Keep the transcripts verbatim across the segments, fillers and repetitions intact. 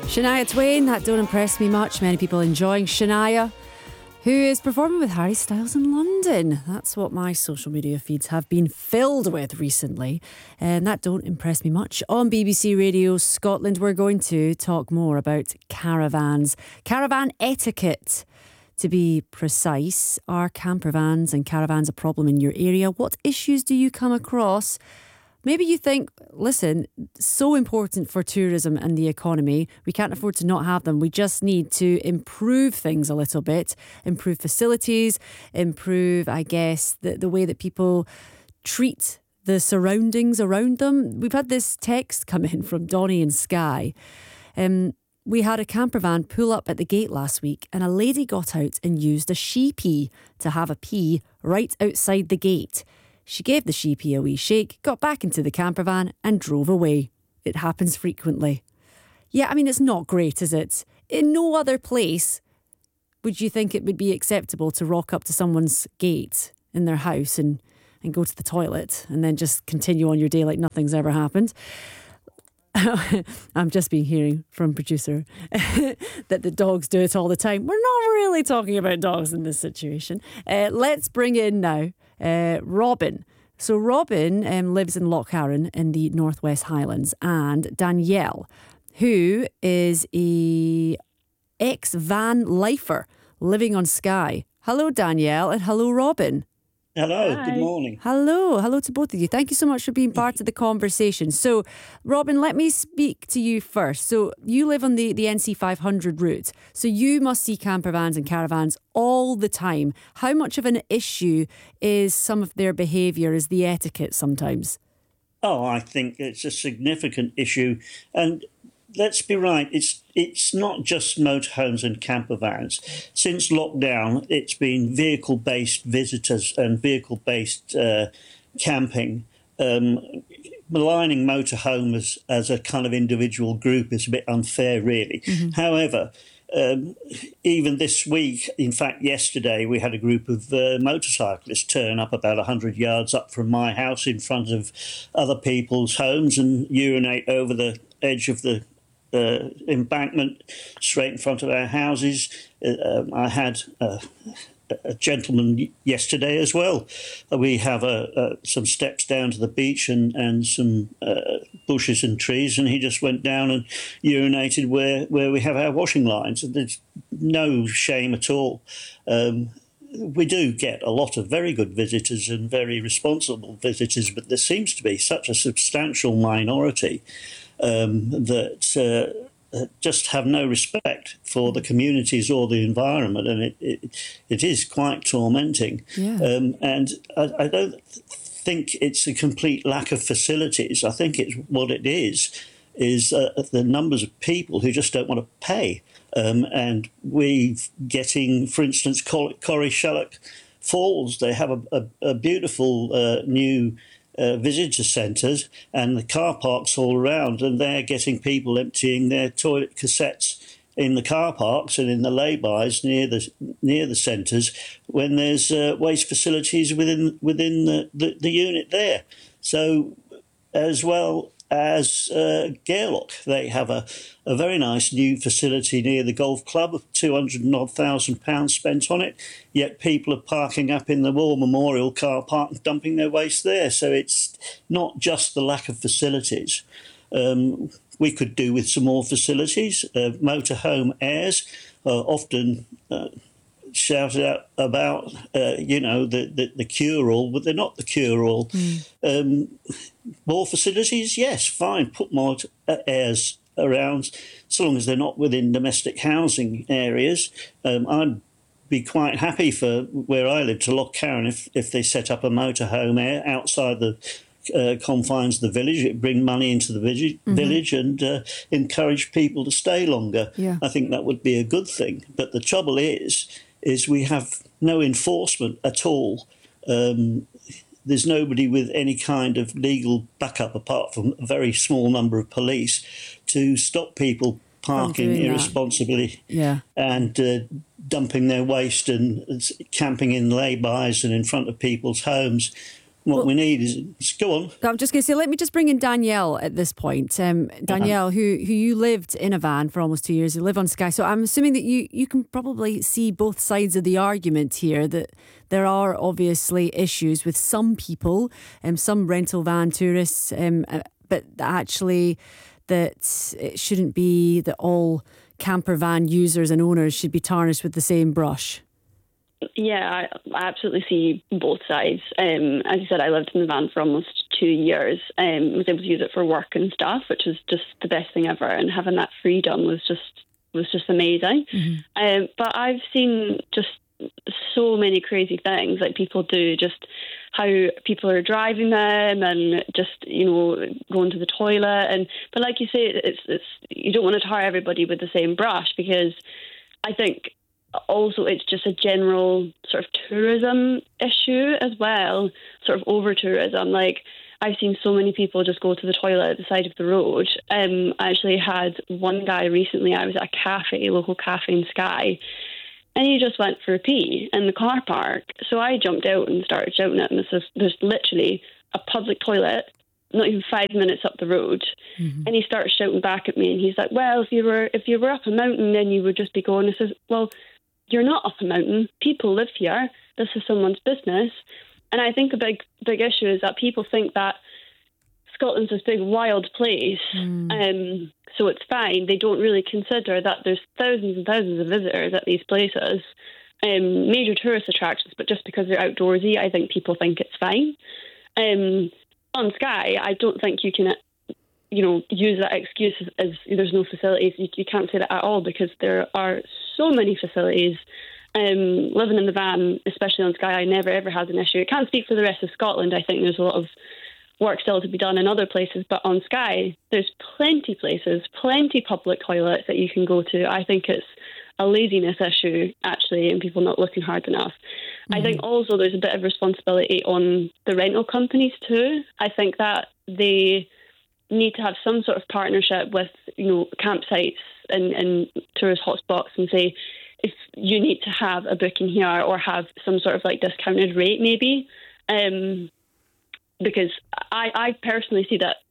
Shania Twain, that don't impress me much. Many people enjoying Shania, who is performing with Harry Styles in London. That's what my social media feeds have been filled with recently. And that don't impress me much. On B B C Radio Scotland, we're going to talk more about caravans. Caravan etiquette. To be precise, are camper vans and caravans a problem in your area? What issues do you come across? Maybe you think, listen, so important for tourism and the economy. We can't afford to not have them. We just need to improve things a little bit, improve facilities, improve, I guess, the, the way that people treat the surroundings around them. We've had this text come in from Donny and Skye. Um, we had a camper van pull up at the gate last week and a lady got out and used a sheepie to have a pee right outside the gate. She gave the sheepie a wee shake, got back into the camper van and drove away. It happens frequently. Yeah, I mean, it's not great, is it? In no other place would you think it would be acceptable to rock up to someone's gate in their house and, and go to the toilet and then just continue on your day like nothing's ever happened. I'm just been hearing from producer that the dogs do it all the time. We're not really talking about dogs in this situation. Uh, let's bring in now uh, Robin. So Robin um, lives in Lochcarron in the Northwest Highlands, and Danielle, who is a ex-van lifer living on Skye. Hello, Danielle, and hello, Robin. Hello, Hi. Good morning. Hello, hello to both of you. Thank you so much for being part of the conversation. So, Robin, let me speak to you first. So, you live on the, the N C five hundred route. So, you must see camper vans and caravans all the time. How much of an issue is some of their behaviour, is the etiquette sometimes? Oh, I think it's a significant issue. And let's be right, it's it's not just motorhomes and camper vans. Since lockdown, it's been vehicle-based visitors and vehicle-based uh, camping. Um, maligning motorhome as, as a kind of individual group is a bit unfair, really. Mm-hmm. However, um, even this week, in fact, yesterday, we had a group of uh, motorcyclists turn up about one hundred yards up from my house in front of other people's homes and urinate over the edge of the Uh, embankment straight in front of our houses. Uh, um, I had uh, a gentleman yesterday as well. Uh, we have uh, uh, some steps down to the beach and, and some uh, bushes and trees, and he just went down and urinated where, where we have our washing lines. And there's no shame at all. Um, we do get a lot of very good visitors and very responsible visitors, but there seems to be such a substantial minority Um, that uh, just have no respect for the communities or the environment, and it it, it is quite tormenting. Yeah. Um, and I, I don't think it's a complete lack of facilities. I think it's what it is is uh, the numbers of people who just don't want to pay. Um, and we're getting, for instance, Cor- Corrieshalloch Falls. They have a, a, a beautiful uh, new Uh, visitor centres and the car parks all around, and they're getting people emptying their toilet cassettes in the car parks and in the lay-bys near the near the centres when there's uh, waste facilities within within the, the, the unit there. So as well as uh, Gairloch, they have a, a very nice new facility near the golf club, of two hundred and odd thousand pounds spent on it, yet people are parking up in the War Memorial car park and dumping their waste there. So it's not just the lack of facilities. Um, we could do with some more facilities. Uh, motorhome heirs are often uh, shouted out about, uh, you know, the, the, the cure-all, but they're not the cure-all. Mm. Um, more facilities, yes, fine. Put more t- uh, heirs around, so long as they're not within domestic housing areas. Um, I'd be quite happy for where I live to Lochcarron if, if they set up a motorhome heir outside the uh, confines of the village. It'd bring money into the village, mm-hmm. village and uh, encourage people to stay longer. Yeah. I think that would be a good thing. But the trouble is, is we have no enforcement at all. Um, there's nobody with any kind of legal backup apart from a very small number of police to stop people parking irresponsibly yeah. and uh, dumping their waste and camping in lay-bys and in front of people's homes. What well, we need is, go on. I'm just going to say, let me just bring in Danielle at this point. Um, Danielle, uh-huh. who who you lived in a van for almost two years, you live on Skye. So I'm assuming that you, you can probably see both sides of the argument here, that there are obviously issues with some people, um, some rental van tourists, um, but actually that it shouldn't be that all camper van users and owners should be tarnished with the same brush. Yeah, I absolutely see both sides. Um, as you said, I lived in the van for almost two years. Um, was able to use it for work and stuff, which was just the best thing ever. And having that freedom was just was just amazing. Mm-hmm. Um, but I've seen just so many crazy things like people do, just how people are driving them and just, you know, going to the toilet. And but like you say, it's it's you don't want to tar everybody with the same brush, because I think also it's just a general sort of tourism issue as well, sort of over tourism. Like, I've seen so many people just go to the toilet at the side of the road. Um, I actually had one guy recently, I was at a cafe, a local cafe in Skye, and he just went for a pee in the car park. So I jumped out and started shouting at him. This is, there's literally a public toilet not even five minutes up the road. Mm-hmm. And he started shouting back at me, and he's like, well, if you were if you were up a mountain, then you would just be going. I says, well, you're not up a mountain. People live here. This is someone's business. And I think a big, big issue is that people think that Scotland's this big wild place, mm. um, so it's fine. They don't really consider that there's thousands and thousands of visitors at these places, um, major tourist attractions, but just because they're outdoorsy, I think people think it's fine. Um, on Skye, I don't think you can, you know, use that excuse as, as there's no facilities. You, you can't say that at all, because there are so many facilities. Um, living in the van, especially on Skye, I never ever had an issue. I can't speak for the rest of Scotland. I think there's a lot of work still to be done in other places, but on Skye, there's plenty places, plenty public toilets that you can go to. I think it's a laziness issue, actually, and people not looking hard enough. Mm-hmm. I think also there's a bit of responsibility on the rental companies too. I think that they need to have some sort of partnership with, you know, campsites and, and tourist hotspots, and say, if you need to have a booking here, or have some sort of like discounted rate maybe. Um, because I, I personally see that,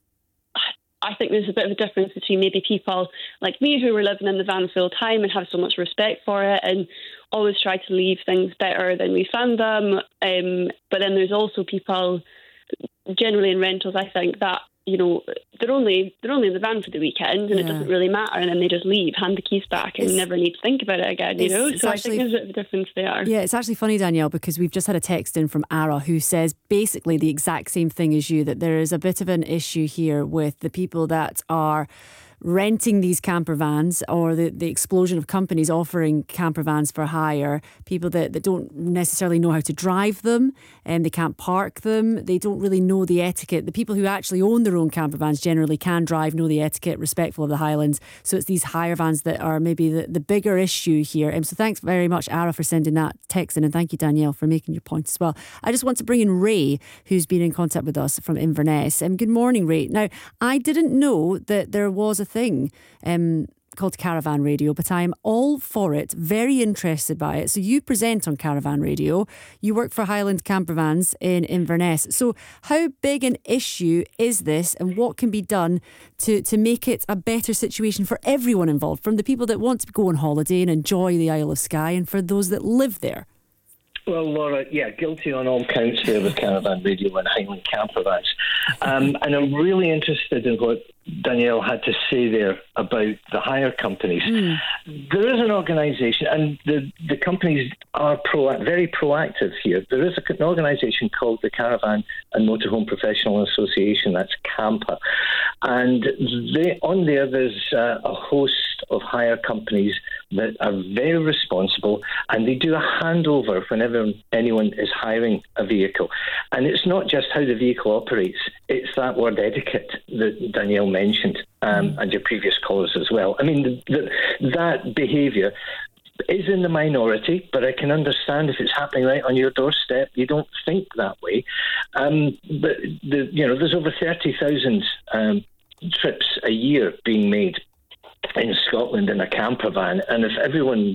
I think there's a bit of a difference between maybe people like me who were living in the van full time and have so much respect for it and always try to leave things better than we found them. Um, but then there's also people generally in rentals, I think, that, you know, they're only they're only in the van for the weekend, and yeah. it doesn't really matter, and then they just leave, hand the keys back, and it's, never need to think about it again, you know? So actually, I think there's a bit of a difference there. Yeah, it's actually funny, Danielle, because we've just had a text in from Ara who says basically the exact same thing as you, that there is a bit of an issue here with the people that are renting these camper vans, or the, the explosion of companies offering camper vans for hire, people that, that don't necessarily know how to drive them, and they can't park them, they don't really know the etiquette. The people who actually own their own camper vans generally can drive, know the etiquette, respectful of the Highlands. So it's these hire vans that are maybe the, the bigger issue here. And so thanks very much, Ara, for sending that text in, and thank you, Danielle, for making your point as well. I just want to bring in Ray, who's been in contact with us from Inverness. Um, good morning, Ray. Now, I didn't know that there was a thing um, called Caravan Radio, but I'm all for it, very interested by it. So you present on Caravan Radio, you work for Highland Campervans in Inverness. So how big an issue is this, and what can be done to, to make it a better situation for everyone involved, from the people that want to go on holiday and enjoy the Isle of Skye, and for those that live there? Well, Laura, yeah, guilty on all counts there with Caravan Radio and Highland Campervans. Um, and I'm really interested in what Danielle had to say there about the hire companies. Mm. There is an organisation, and the, the companies are pro, very proactive here. There is a, an organisation called the Caravan and Motorhome Professional Association, that's CAMPA. And they, on there, there's uh, a host of hire companies that are very responsible, and they do a handover whenever anyone is hiring a vehicle. And it's not just how the vehicle operates, it's that word etiquette that Danielle mentioned, um, mm. and your previous callers as well. I mean, the, the, that behaviour is in the minority, but I can understand if it's happening right on your doorstep, you don't think that way. Um, but, the, you know, there's over thirty thousand um, trips a year being made in Scotland in a camper van, and if everyone was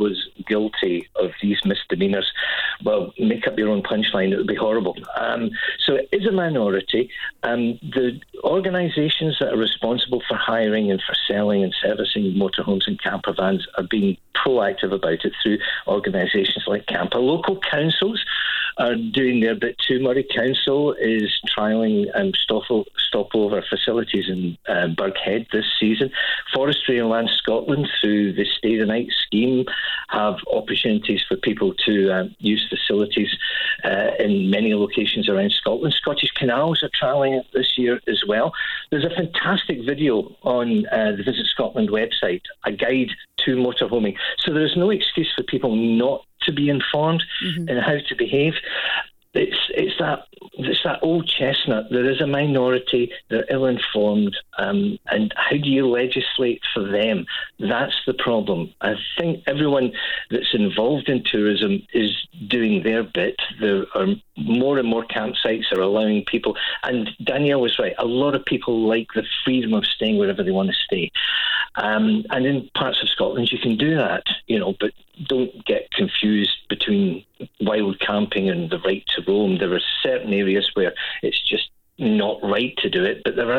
guilty of these misdemeanours, well, make up your own punchline. It would be horrible. Um, so it is a minority. Um, the organisations that are responsible for hiring and for selling and servicing motorhomes and camper vans are being proactive about it through organisations like Camper. Local councils are doing their bit too. Murray Council is trialling um, stop- stopover facilities in uh, Burghead this season. Forestry and Land Scotland, through the Stay the Night scheme, have opportunities for people to uh, use facilities uh, in many locations around Scotland. Scottish Canals are trialling it this year as well. There's a fantastic video on uh, the Visit Scotland website, a guide to motorhoming. So there's no excuse for people not to be informed mm-hmm. in how to behave. It's it's that it's that old chestnut. There is a minority. They're ill-informed, um, and how do you legislate for them? That's the problem. I think everyone that's involved in tourism is doing their bit. There are more and more campsites are allowing people, and Danielle was right. A lot of people like the freedom of staying wherever they want to stay, um, and in parts of Scotland you can do that, you know, but don't get confused between wild camping and the right to roam. There are certain areas where it's just not right to do it, but there are